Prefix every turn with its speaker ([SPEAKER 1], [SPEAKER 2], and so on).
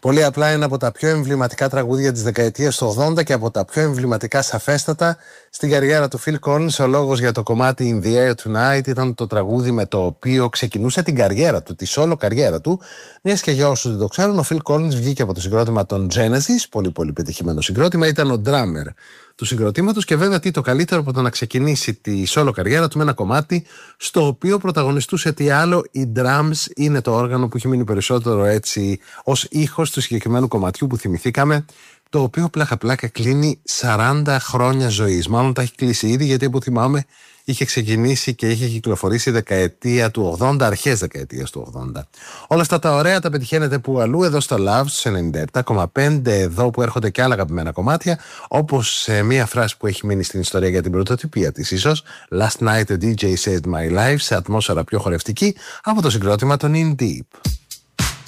[SPEAKER 1] Πολύ απλά είναι από τα πιο εμβληματικά τραγούδια της δεκαετίας του 80 και από τα πιο εμβληματικά σαφέστατα στην καριέρα του Phil Collins. Ο λόγος για το κομμάτι In the Air Tonight ήταν το τραγούδι με το οποίο ξεκινούσε την καριέρα του, τη solo καριέρα του. Μιας και για όσους δεν το ξέρουν, ο Phil Collins βγήκε από το συγκρότημα των Genesis, πολύ πετυχημένο συγκρότημα, ήταν ο drummer του συγκροτήματος και βέβαια τι το καλύτερο από το να ξεκινήσει τη solo καριέρα του με ένα κομμάτι στο οποίο πρωταγωνιστούσε τι άλλο, οι drums είναι το όργανο που έχει μείνει περισσότερο έτσι ως ήχος του συγκεκριμένου κομματιού που θυμηθήκαμε, το οποίο πλάκα κλείνει 40 χρόνια ζωής. Μάλλον τα έχει κλείσει ήδη, γιατί που θυμάμαι είχε ξεκινήσει και είχε κυκλοφορήσει δεκαετία του 80, αρχές δεκαετίας του 80. Όλα αυτά τα ωραία τα πετυχαίνετε που αλλού, εδώ στο Love, στους 97,5, εδώ που έρχονται και άλλα αγαπημένα κομμάτια, όπως μία φράση που έχει μείνει στην ιστορία για την πρωτοτυπία της ίσως, Last night a DJ saved my life, σε ατμόσφαιρα πιο χορευτική από το συγκρότημα των In Deep.